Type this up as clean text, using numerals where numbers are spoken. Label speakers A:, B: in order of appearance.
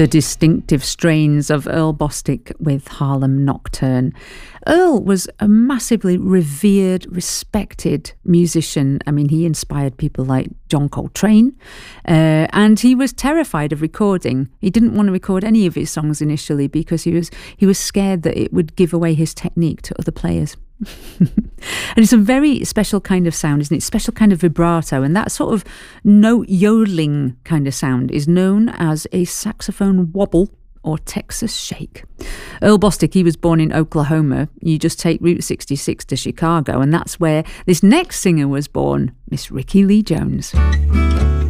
A: the distinctive strains of Earl Bostic with Harlem Nocturne. Earl was a massively revered, respected musician. I mean, he inspired people like John Coltrane, and he was terrified of recording. He didn't want to record any of his songs initially because he was scared that it would give away his technique to other players. And it's a very special kind of sound, isn't it? Special kind of vibrato, and that sort of note yodeling kind of sound is known as a saxophone wobble or Texas shake. Earl Bostic, he was born in Oklahoma. You just take Route 66 to Chicago, and that's where this next singer was born, Miss Rickie Lee Jones.